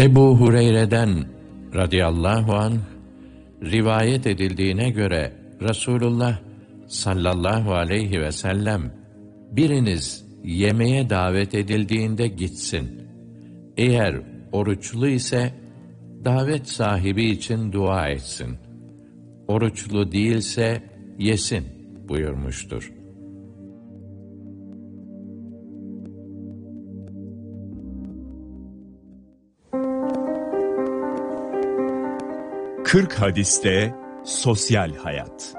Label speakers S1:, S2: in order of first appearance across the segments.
S1: Ebu Hureyre'den radıyallahu anh rivayet edildiğine göre Resulullah sallallahu aleyhi ve sellem biriniz yemeğe davet edildiğinde gitsin. Eğer oruçlu ise davet sahibi için dua etsin. Oruçlu değilse yesin buyurmuştur.
S2: Kırk hadiste sosyal hayat.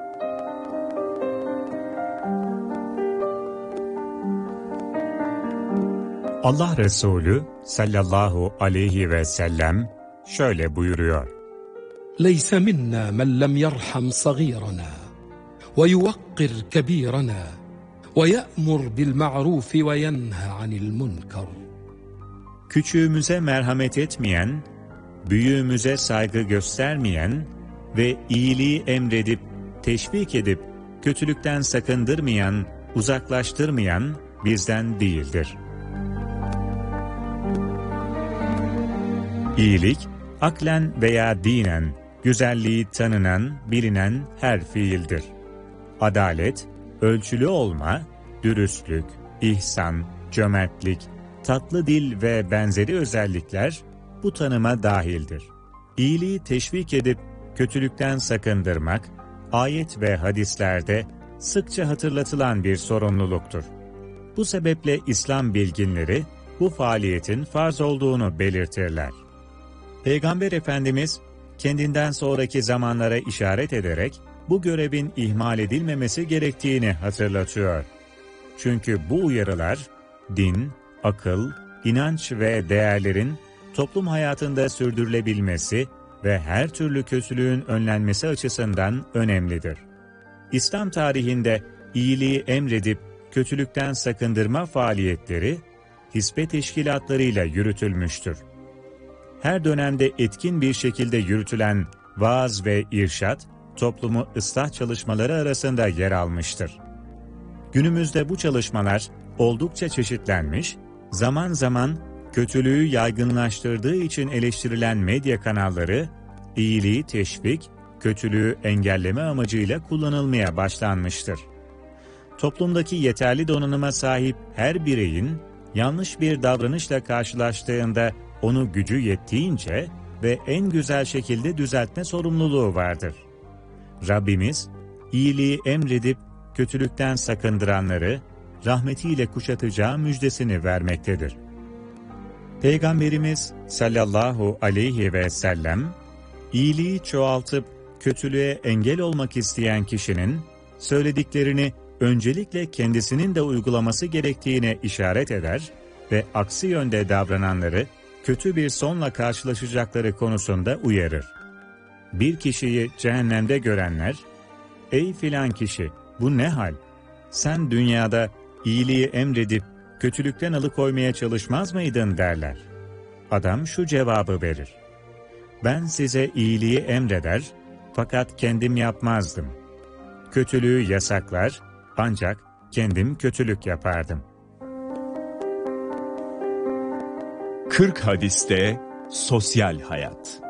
S2: Allah Resulü sallallahu aleyhi ve sellem şöyle buyuruyor:
S3: لَيْسَ مِنَّا مَنْ لَمْ يَرْحَمْ صَغِيرَنَا وَيُوَقِّرْ كَبِيرَنَا وَيَأْمُرْ بِالْمَعْرُوفِ وَيَنْهَى عَنِ الْمُنْكَرِ.
S2: Küçüğümüze merhamet etmeyen, büyüğümüze saygı göstermeyen ve iyiliği emredip, teşvik edip, kötülükten sakındırmayan, uzaklaştırmayan bizden değildir. İyilik, aklen veya dinen, güzelliği tanınan, bilinen her fiildir. Adalet, ölçülü olma, dürüstlük, ihsan, cömertlik, tatlı dil ve benzeri özellikler bu tanıma dahildir. İyiliği teşvik edip kötülükten sakındırmak, ayet ve hadislerde sıkça hatırlatılan bir sorumluluktur. Bu sebeple İslam bilginleri bu faaliyetin farz olduğunu belirtirler. Peygamber Efendimiz kendinden sonraki zamanlara işaret ederek bu görevin ihmal edilmemesi gerektiğini hatırlatıyor. Çünkü bu uyarılar din, akıl, inanç ve değerlerin toplum hayatında sürdürülebilmesi ve her türlü kötülüğün önlenmesi açısından önemlidir. İslam tarihinde iyiliği emredip kötülükten sakındırma faaliyetleri hisbe teşkilatlarıyla yürütülmüştür. Her dönemde etkin bir şekilde yürütülen vaaz ve irşat, toplumu ıslah çalışmaları arasında yer almıştır. Günümüzde bu çalışmalar oldukça çeşitlenmiş, zaman zaman kötülüğü yaygınlaştırdığı için eleştirilen medya kanalları, iyiliği teşvik, kötülüğü engelleme amacıyla kullanılmaya başlanmıştır. Toplumdaki yeterli donanıma sahip her bireyin, yanlış bir davranışla karşılaştığında onu gücü yettiğince ve en güzel şekilde düzeltme sorumluluğu vardır. Rabbimiz, iyiliği emredip kötülükten sakındıranları rahmetiyle kuşatacağı müjdesini vermektedir. Peygamberimiz sallallahu aleyhi ve sellem, iyiliği çoğaltıp kötülüğe engel olmak isteyen kişinin söylediklerini öncelikle kendisinin de uygulaması gerektiğine işaret eder ve aksi yönde davrananları kötü bir sonla karşılaşacakları konusunda uyarır. Bir kişiyi cehennemde görenler, "Ey filan kişi, bu ne hal? Sen dünyada iyiliği emredip kötülükten alıkoymaya çalışmaz mıydın?" derler. Adam şu cevabı verir: "Ben size iyiliği emreder, fakat kendim yapmazdım. Kötülüğü yasaklar, ancak kendim kötülük yapardım."
S4: 40 hadiste sosyal hayat.